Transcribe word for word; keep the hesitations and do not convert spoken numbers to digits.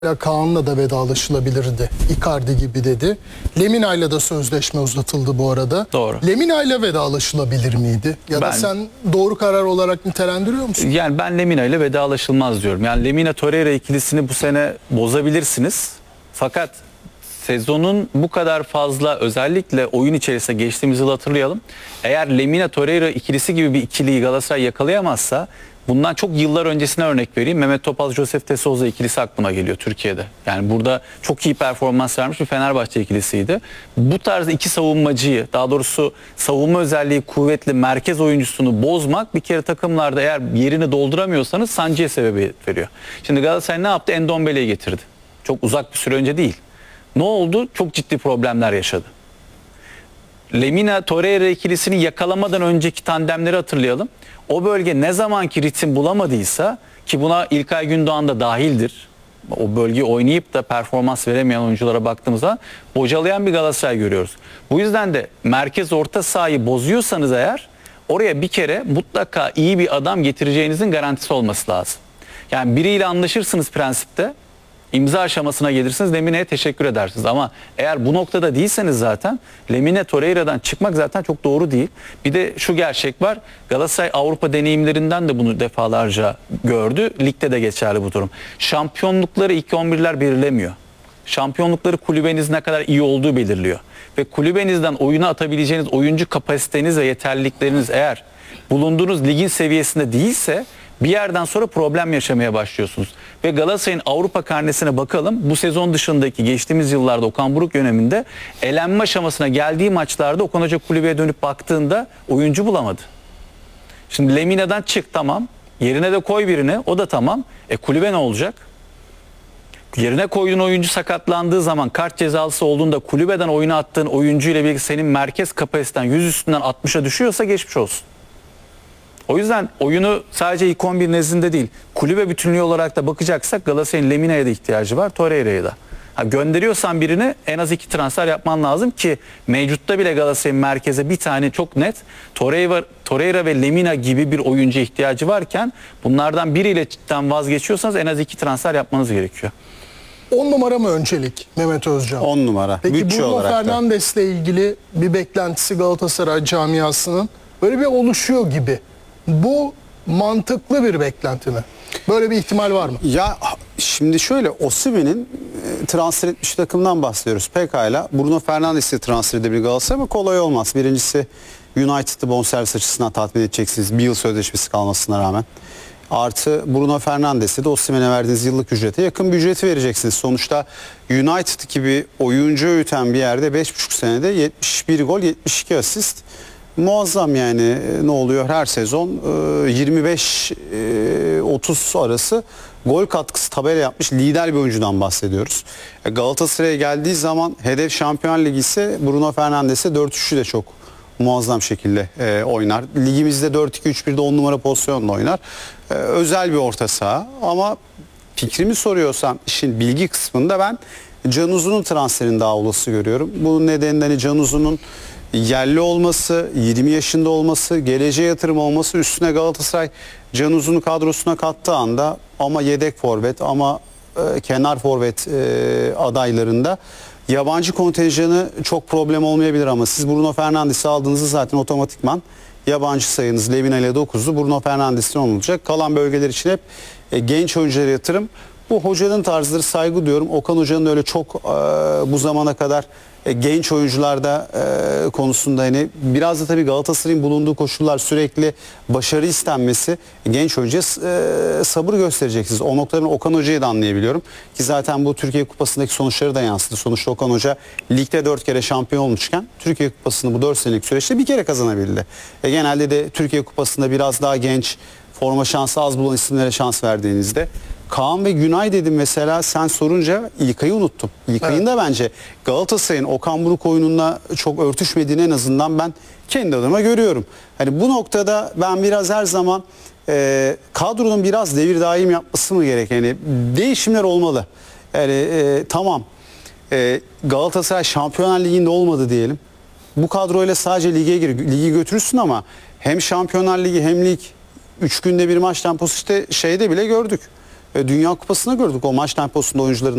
Kaan'la da vedalaşılabilirdi. Icardi gibi dedi. Lemina'yla da sözleşme uzatıldı bu arada. Doğru. Lemina'yla vedalaşılabilir miydi? Ya Ben- da sen doğru karar olarak nitelendiriyor musun? Yani ben Lemina ile vedalaşılmaz diyorum. Yani Lemina Torreira ikilisini bu sene bozabilirsiniz. Fakat sezonun bu kadar fazla özellikle oyun içerisinde geçtiğimiz yıl hatırlayalım. Eğer Lemina Torreira ikilisi gibi bir ikiliyi Galatasaray yakalayamazsa, bundan çok yıllar öncesine örnek vereyim. Mehmet Topal, Josef de Souza ikilisi aklıma geliyor Türkiye'de. Yani burada çok iyi performans vermiş bir Fenerbahçe ikilisiydi. Bu tarz iki savunmacıyı, daha doğrusu savunma özelliği kuvvetli merkez oyuncusunu bozmak bir kere takımlarda eğer yerini dolduramıyorsanız sancıya sebebiyet veriyor. Şimdi Galatasaray ne yaptı? Endombele'yi getirdi. Çok uzak bir süre önce değil. Ne oldu? Çok ciddi problemler yaşadı. Lemina Torreira ikilisini yakalamadan önceki tandemleri hatırlayalım. O bölge ne zamanki ritim bulamadıysa, ki buna İlkay Gündoğan da dahildir. O bölgeyi oynayıp da performans veremeyen oyunculara baktığımızda bocalayan bir Galatasaray görüyoruz. Bu yüzden de merkez orta sahayı bozuyorsanız eğer, oraya bir kere mutlaka iyi bir adam getireceğinizin garantisi olması lazım. Yani biriyle anlaşırsınız prensipte. İmza aşamasına gelirsiniz, Lemine'ye teşekkür edersiniz. Ama eğer bu noktada değilseniz zaten Lemine Torreira'dan çıkmak zaten çok doğru değil. Bir de şu gerçek var. Galatasaray Avrupa deneyimlerinden de bunu defalarca gördü. Ligde de geçerli bu durum. Şampiyonlukları ilk on birler belirlemiyor. Şampiyonlukları kulübeniz ne kadar iyi olduğu belirliyor. Ve kulübenizden oyuna atabileceğiniz oyuncu kapasiteniz ve yeterlilikleriniz eğer bulunduğunuz ligin seviyesinde değilse, bir yerden sonra problem yaşamaya başlıyorsunuz. Ve Galatasaray'ın Avrupa karnesine bakalım. Bu sezon dışındaki geçtiğimiz yıllarda Okan Buruk döneminde elenme aşamasına geldiği maçlarda Okan Hoca kulübeye dönüp baktığında oyuncu bulamadı. Şimdi Lemina'dan çık, tamam. Yerine de koy birini, o da tamam. E kulübe ne olacak? Yerine koyduğun oyuncu sakatlandığı zaman, kart cezalısı olduğunda kulübeden oyuna attığın oyuncu ile birlikte senin merkez kapasiten yüz üstünden altmışa düşüyorsa geçmiş olsun. O yüzden oyunu sadece ilk on bir nezdinde değil, kulübe bütünlüğü olarak da bakacaksak Galatasaray'ın Lemina'ya da ihtiyacı var, Torreira'ya da. Ha, gönderiyorsan birini en az iki transfer yapman lazım ki mevcutta bile Galatasaray'ın merkeze bir tane çok net Torreira, Torreira ve Lemina gibi bir oyuncu ihtiyacı varken bunlardan biriyle cidden vazgeçiyorsanız en az iki transfer yapmanız gerekiyor. on numara mı öncelik Mehmet Özcan? on numara. Peki Bütçe Bruno olarak da. Fernandes'le ilgili bir beklentisi Galatasaray camiasının böyle bir oluşuyor gibi. Bu mantıklı bir beklenti mi? Böyle bir ihtimal var mı? Ya şimdi şöyle, Osimhen'in e, transfer etmiş takımdan bahsediyoruz. Pekala Bruno Fernandes'i transfer edebilir Galatasaray ama kolay olmaz. Birincisi United'ı bonservis açısından tatmin edeceksiniz. Bir yıl sözleşmesi kalmasına rağmen. Artı Bruno Fernandes'e de Osimhen'e verdiğiniz yıllık ücrete yakın bir ücreti vereceksiniz. Sonuçta United gibi oyuncu öğüten bir yerde beş buçuk senede yetmiş bir gol, yetmiş iki asist. Muazzam yani. Ne oluyor her sezon yirmi beş otuz arası gol katkısı tabela yapmış lider bir oyuncudan bahsediyoruz. Galatasaray'a geldiği zaman hedef Şampiyon Ligi ise Bruno Fernandes'e dört üçü de çok muazzam şekilde oynar. Ligimizde dört iki üç birde on numara pozisyonla oynar. Özel bir orta saha ama fikrimi soruyorsan işin bilgi kısmında ben Can Uzun'un transferini daha olası görüyorum. Bu nedenle hani Can Uzun'un yerli olması, yirmi yaşında olması, geleceğe yatırım olması, üstüne Galatasaray Can Uzun'u kadrosuna kattığı anda ama yedek forvet ama e, kenar forvet e, adaylarında yabancı kontenjanı çok problem olmayabilir ama siz Bruno Fernandes'i aldığınızda zaten otomatikman yabancı sayınız Lemina ile dokuzdu. Bruno Fernandes'in olacak. Kalan bölgeler için hep e, genç oyunculara yatırım. Bu hocanın tarzları, saygı diyorum. Okan Hoca'nın öyle çok e, bu zamana kadar e, genç oyuncularda e, konusunda hani biraz da tabii Galatasaray'ın bulunduğu koşullar, sürekli başarı istenmesi, genç oyuncuya e, sabır göstereceksiniz. O noktadan Okan Hoca'yı da anlayabiliyorum. Ki zaten bu Türkiye Kupası'ndaki sonuçları da yansıdı. Sonuçta Okan Hoca ligde dört kere şampiyon olmuşken Türkiye Kupası'nı bu dört senelik süreçte bir kere kazanabildi. E, genelde de Türkiye Kupası'nda biraz daha genç, forma şansı az bulan isimlere şans verdiğinizde Kaan ve Günay dedim mesela, sen sorunca İlkay'ı unuttum. İlkay'ın evet. da bence Galatasaray'ın Okan Buruk oyununa çok örtüşmediğini en azından ben kendi adıma görüyorum. Hani bu noktada ben biraz her zaman e, kadronun biraz devir daim yapması mı gerek? Yani değişimler olmalı. Yani e, tamam e, Galatasaray Şampiyonlar Ligi'nde olmadı diyelim. Bu kadroyla sadece lige gir, ligi götürürsün ama hem Şampiyonlar Ligi hem lig üç günde bir maç temposu işte şeyde bile gördük. E, Dünya Kupası'nda gördük o maç temposunda oyuncuların